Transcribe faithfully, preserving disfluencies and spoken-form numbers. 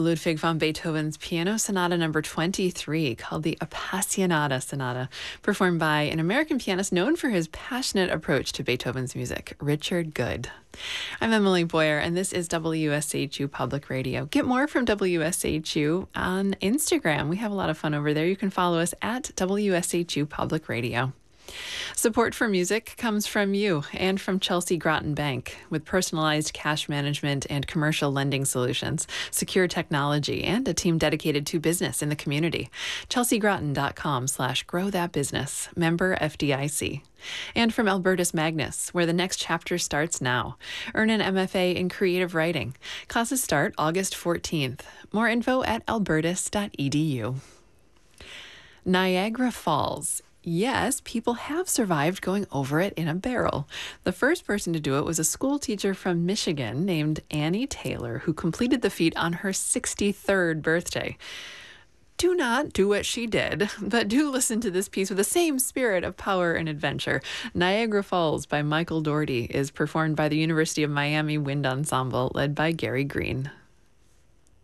Ludwig van Beethoven's Piano Sonata number twenty-three, called the Appassionata Sonata, performed by an American pianist known for his passionate approach to Beethoven's music, Richard Good. I'm Emily Boyer, and this is W S H U Public Radio. Get more from W S H U on Instagram. We have a lot of fun over there. You can follow us at W S H U Public Radio. Support for music comes from you and from Chelsea Groton Bank, with personalized cash management and commercial lending solutions, secure technology, and a team dedicated to business in the community. chelsea groton dot com slash grow that business, member F D I C. And from Albertus Magnus, where the next chapter starts now. Earn an M F A in creative writing. Classes start August fourteenth. More info at albertus dot e d u. Niagara Falls. Yes, people have survived going over it in a barrel. The first person to do it was a school teacher from Michigan named Annie Taylor, who completed the feat on her sixty-third birthday. Do not do what she did, but do listen to this piece with the same spirit of power and adventure. Niagara Falls by Michael Doherty is performed by the University of Miami Wind Ensemble, led by Gary Green.